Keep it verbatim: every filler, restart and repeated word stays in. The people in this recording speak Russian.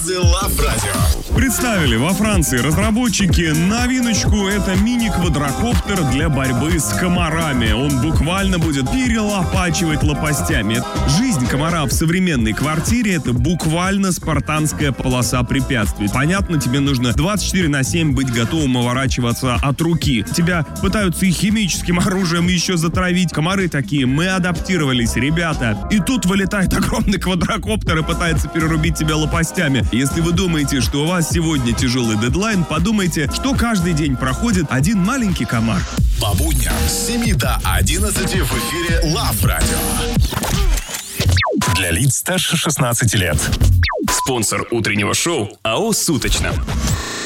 Love Radio. Представили во Франции разработчики новиночку. Это мини-квадрокоптер для борьбы с комарами. Он буквально будет перелопачивать лопастями. Жизнь комара в современной квартире — это буквально спартанская полоса препятствий. Понятно, тебе нужно двадцать четыре на семь быть готовым уворачиваться от руки. Тебя пытаются и химическим оружием еще затравить. Комары такие: мы адаптировались, ребята. И тут вылетает огромный квадрокоптер и пытается перерубить тебя лопастями. Если вы думаете, что у вас сегодня тяжелый дедлайн, подумайте, что каждый день проходит один маленький комар. По будням с семи до одиннадцати в эфире Love Radio. Для лиц старше шестнадцати лет. Спонсор утреннего шоу АО «Суточно».